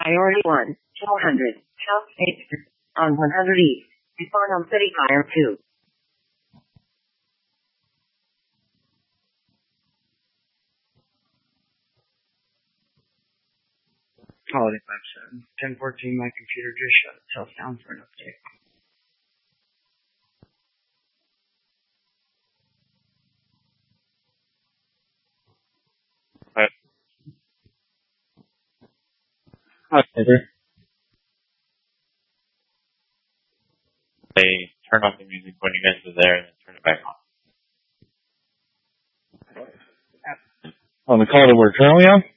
Priority 1, 400, South 8th, on 100 East, Farnham City Fire 2. Holiday 57. 1014, my computer just shut itself down for an update. October. They turn off the music when you guys are there and then turn it back on. On the call that we're currently on?